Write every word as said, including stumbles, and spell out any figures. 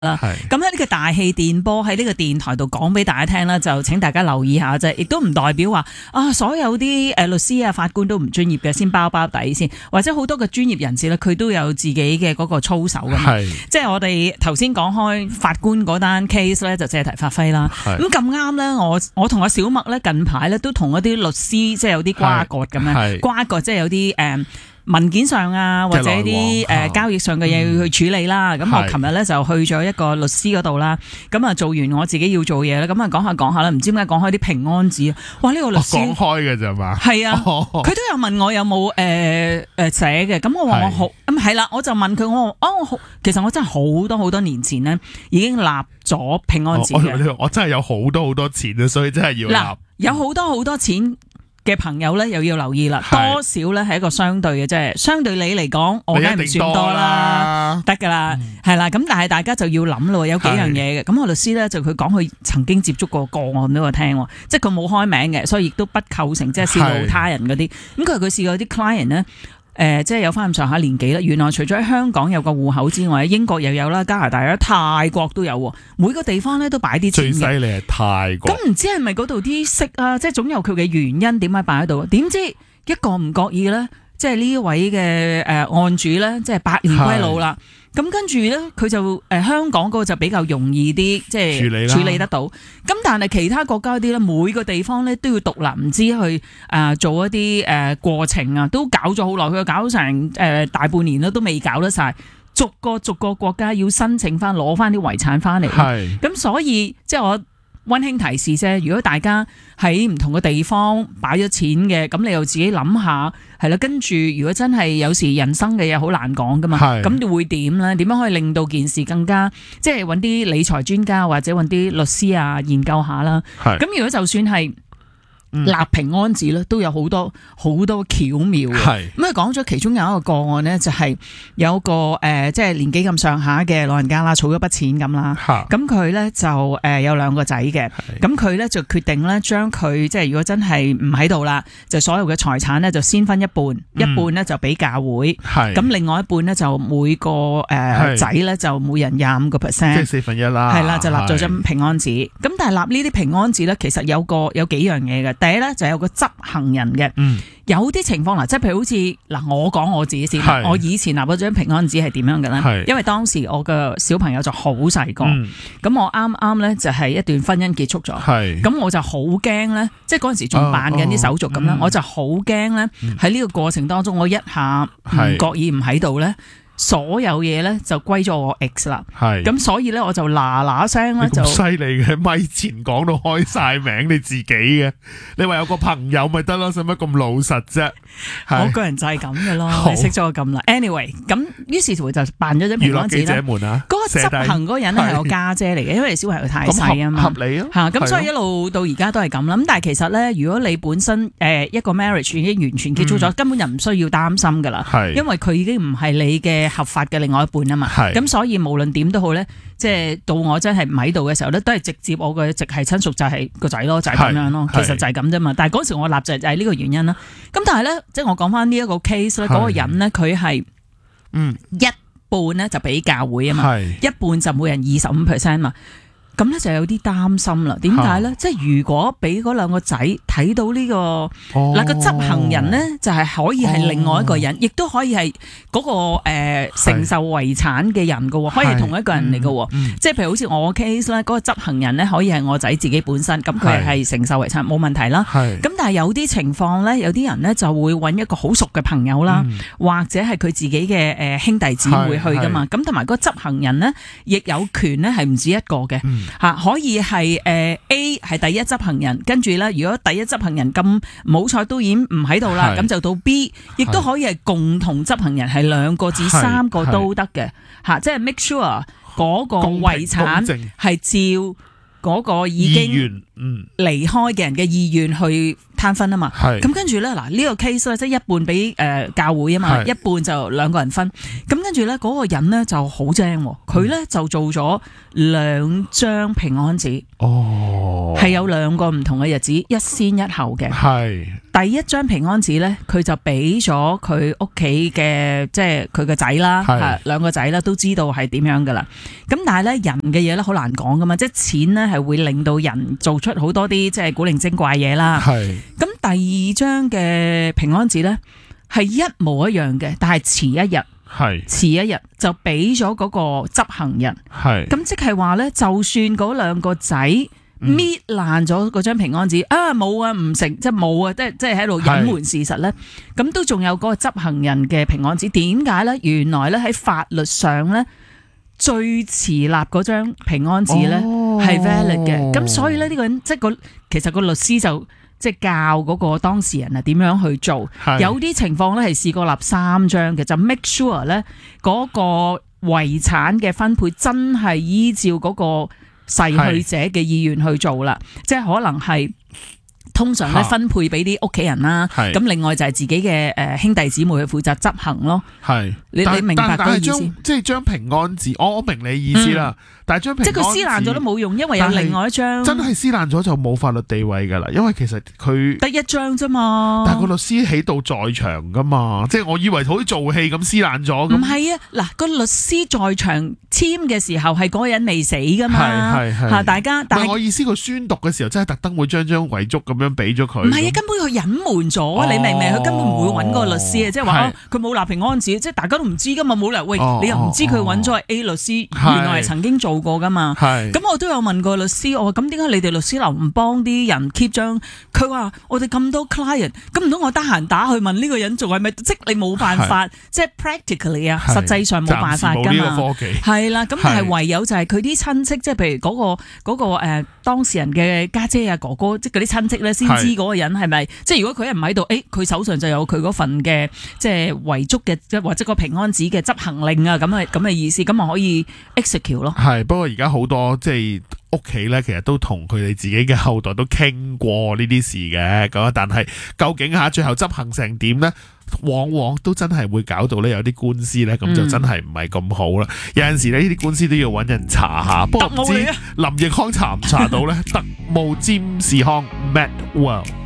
啦，咁喺呢個大氣電波喺呢個電台度講俾大家聽啦，就請大家留意下啫，亦都唔代表話啊所有啲誒律師啊法官都唔專業嘅，先包包底先，或者好多嘅專業人士咧，佢都有自己嘅嗰個操守噶嘛，即係我哋頭先講開法官嗰單 case 咧，就借題發揮啦。咁咁啱咧，我我同阿小麥咧近排咧都同一啲律師即係有啲瓜葛咁樣，瓜葛即係有啲誒。嗯文件上啊，或者啲誒、呃、交易上嘅嘢要去處理啦。咁、嗯、我琴日咧就去咗一個律師嗰度啦。咁啊做完我自己要做嘢啦。咁啊講下講下啦，唔知點解講開啲平安紙啊？哇！呢、呢個律師講開嘅咋嘛？ 係啊，佢、哦、都有問我有冇誒誒寫嘅。咁我話我好咁係啦，我就問佢我哦我好，其實我真係好多好多年前呢已經立咗平安紙嘅、 哦。我真係有好多好多錢啊，所以真係要立。 嗱，有好多好多錢嘅朋友咧，又要留意啦，多少咧係一個相對嘅啫，相對你嚟講，我梗係唔算多啦，得噶啦，係啦，咁但係大家就要諗咯，有幾樣嘢嘅，咁我律師咧就佢講佢曾經接觸過個案俾我聽，即係佢冇開名嘅，所以亦都不構成即係泄露他人嗰啲，咁佢佢試過啲 client 咧。誒、呃，即係有翻咁上下年紀啦。原來除咗喺香港有個戶口之外，英國又有啦，加拿大有，泰國都有。每個地方咧都擺啲錢嘅。 最犀利係泰國。 咁唔知係咪嗰度啲息啊？即係總有佢嘅原因，點解擺喺度？點知一個唔覺意咧，即係呢一位嘅誒案主咧，即係百年歸老啦。咁跟住咧，佢就誒、呃、香港嗰個就比較容易啲，即係處理，處理得到。咁但係其他國家啲咧，每個地方咧都要獨立唔知去誒、呃、做一啲誒、呃、過程啊，都搞咗好耐，佢搞成誒、呃、大半年啦，都未搞得晒。逐個逐個國家要申請翻攞翻啲遺產翻嚟。係。咁所以即係我。溫馨提示啫，如果大家喺唔同嘅地方擺咗錢嘅，咁你又自己諗下，係啦。跟住如果真係有時人生嘅嘢好難講噶嘛，咁你會點咧？點樣可以令到件事更加，即係揾啲理財專家或者揾啲律師啊研究下啦。咁如果就算係立平安紙咧，都有好多好多巧妙嘅。咁佢講咗其中有一個個案呢，就係有個誒、呃，即係年紀咁上下嘅老人家啦，儲咗筆錢咁啦。咁佢咧就誒、呃、有兩個仔嘅，咁佢咧就決定咧將佢即係如果真係唔喺度啦，就所有嘅財產咧就先分一半，嗯、一半咧就俾教會，咁另外一半咧就每個誒仔咧就每人廿五個 percent， 即係四分一啦。係啦，就立咗張平安紙。咁但係立呢啲平安紙咧，其實有個有幾樣嘢嘅。第一咧就有個執行人嘅、嗯，有啲情況嗱，即係譬如好似嗱，我講我自己先，我以前立嗰張平安紙係點樣嘅咧？因為當時我嘅小朋友就好細個，咁、嗯、我啱啱咧就係一段婚姻結束咗，咁我就好驚咧，即係嗰陣時仲辦緊啲手續咁啦、哦嗯，我就好驚咧喺呢個過程當中，我一下唔覺意唔喺度咧。所有嘢咧就歸咗我 X 啦，咁所以咧我就嗱嗱聲咧就犀利嘅，咪前講到開晒名你自己嘅，你話有個朋友咪得咯，使乜咁老實啫？ 我個人就係咁嘅咯，你識咗我咁啦。Anyway， 咁於是乎就辦咗張平安紙啦。嗰、啊那個執行嗰個人咧係我家姐嚟嘅，因為小朋友太細啊嘛， 合理咯嚇。咁所以一路到而家都係咁啦。咁但係其實咧，如果你本身誒、呃、一個 marriage 已經完全結束咗、嗯，根本就唔需要擔心噶啦，因為佢已經唔係你嘅合法嘅另外一半啊嘛，咁所以無論點都好咧，即係到我真係唔喺度嘅時候咧，都係直接我嘅直系親屬就係個仔咯，就係、是、咁樣咯，其實就係咁啫嘛。但係嗰時我立就係呢個原因啦。咁但係咧，即係我講翻呢一個 case 咧，嗰個人咧佢係嗯一半咧就俾教會啊嘛，一半就每人二十五 percent 嘛。咁咧就有啲擔心啦。點解咧？即係如果俾嗰兩個仔睇到呢、這個嗱個、哦、執行人咧，就係、是、可以係另外一個人，亦、哦、都可以係嗰、那個誒、呃、承受遺產嘅人嘅，可以係同一個人嚟嘅、嗯。即係譬如好似我 case 咧，嗰個執行人咧可以係我仔自己本身，咁佢係承受遺產冇問題啦。咁但係有啲情況咧，有啲人咧就會揾一個好熟嘅朋友啦、嗯，或者係佢自己嘅誒兄弟姊妹去噶嘛。咁同埋嗰個執行人咧，亦有權咧係唔止一個嘅。嗯吓可以係誒、呃、A 係第一執行人，跟住咧如果第一執行人咁冇彩都已經唔喺度啦，咁就到 B， 亦都可以係共同執行人，係兩個至三個都得嘅吓，即係 make sure 嗰個遺產係照嗰個已經離開嘅人嘅意願去攤分啊嘛。咁跟住咧嗱呢個 case 咧，即係一半俾誒教會啊嘛，一半就兩個人分。咁跟住咧嗰個人咧就好精，佢咧就做咗兩張平安紙。哦，係有兩個唔同嘅日子，一先一後嘅。係第一張平安紙咧，佢就俾咗佢屋企嘅，即係佢個仔啦，係兩個仔啦，都知道係點樣噶啦。咁但係咧人嘅嘢咧好難講噶嘛，即係錢咧係會令到人做出好多啲即係古靈精怪嘢啦。係咁第二張嘅平安紙咧係一模一樣嘅，但係遲一日。係遲一日就俾咗嗰個執行人，係咁即係話咧，就算嗰兩個仔搣爛咗嗰張平安紙、嗯、啊，冇啊，唔成即係冇啊，即係即係喺度隱瞞事實咧，咁都仲有嗰個執行人嘅平安紙。點解咧？原來咧喺法律上咧，最遲立嗰張平安紙咧係 valid 嘅，咁所以咧呢個人即係個其實個律師就。即係教嗰個當事人啊點樣去做，有啲情況咧係試過立三張嘅，就 make sure 咧嗰個遺產嘅分配真係依照嗰個逝去者嘅意願去做啦，即係可能係。通常咧分配俾啲屋企人啦，咁另外就係自己嘅誒兄弟姊妹去負責執行咯。係你你明白嗰意思？即係張平安紙，我我明你意思啦。但係張平安紙即係佢撕爛咗都冇用，因為有另外一張。真係撕爛咗就冇法律地位㗎啦，因為其實佢得一張啫嘛。但係個律師喺度在場㗎嘛，即係我以為好似做戲咁撕爛咗。唔係啊，嗱個律師在場簽嘅時候係嗰個人未死㗎嘛。係係係。大家但係我意思，佢宣讀嘅時候真係特登會將張遺囑咁樣俾咗佢。唔係啊，根本佢隱瞞咗，哦、你明唔明？佢根本唔會揾個律師啊，即係話佢冇立平安紙，即係大家都唔知噶嘛，冇理由喂、哦、你又唔知佢揾咗 A 律師，哦、原來係曾經做過噶嘛。咁我都有問過律師，我話咁點解你哋律師樓唔幫啲人 keep 張？佢話我哋咁多 client， 咁唔通我得閒打去問呢個人做係咪？即係你冇辦法，即係 practically 啊，實際上冇辦法噶嘛。係啦，咁但係唯有就係佢啲親戚，即係譬如嗰、嗰個嗰、嗰個誒、呃、當事人嘅家姐啊、哥哥，即係嗰啲親戚咧，先知嗰個人係咪？即係如果佢一唔喺度，誒，佢手上就有佢嗰份嘅即係遺囑嘅，即或者個平安紙嘅執行令啊，咁嘅咁嘅意思，咁啊可以 execute 咯。係，不過而家好多即係屋企咧，其實都同佢哋自己嘅後代都傾過呢啲事嘅，咁但係究竟吓最後執行成點咧？往往都真係會搞到咧有啲官司咧，咁就真係唔係咁好啦。嗯、有陣時咧呢啲官司都要揾人查下，不過唔知林奕匡查唔查到咧？特務占士康 Matt Well。